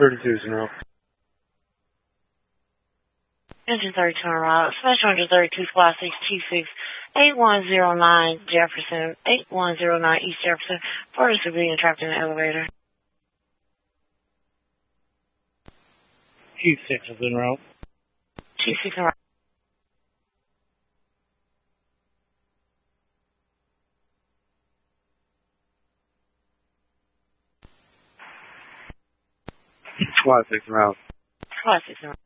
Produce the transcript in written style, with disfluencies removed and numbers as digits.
32 is en route. Engine 32 en route. Special Engine 32 Squad 626 8109 Jefferson, 8109 East Jefferson. For a civilian trapped in the elevator. Q6 is en route. Q6 en route. Squad 6 en route. Squad 6 en route.